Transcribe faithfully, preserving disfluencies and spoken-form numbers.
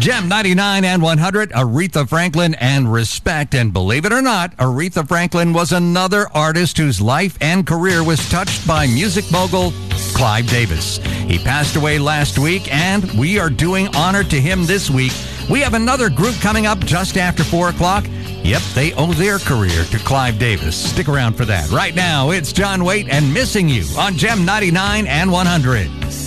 Gem ninety-nine and one hundred, Aretha Franklin and Respect. And believe it or not, Aretha Franklin was another artist whose life and career was touched by music mogul Clive Davis. He passed away last week, and we are doing honor to him this week. We have another group coming up just after four o'clock. Yep, they owe their career to Clive Davis. Stick around for that. Right now, it's John Waite and Missing You on Gem ninety-nine and one hundred.